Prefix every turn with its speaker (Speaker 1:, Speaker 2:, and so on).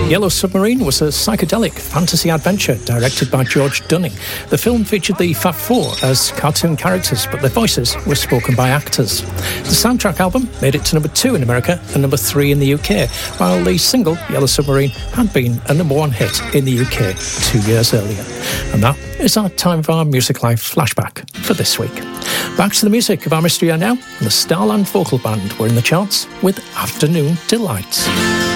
Speaker 1: Yellow Submarine was a psychedelic fantasy adventure directed by George Dunning. The film featured the Fab Four as cartoon characters, but their voices were spoken by actors. The soundtrack album made it to number 2 in America and number 3 in the UK, while the single Yellow Submarine had been a number 1 hit in the UK 2 years earlier. And that is our Time of Our Music Live flashback for this week. Back to the music of our mystery now, and the Starland Vocal Band were in the charts with Afternoon Delights.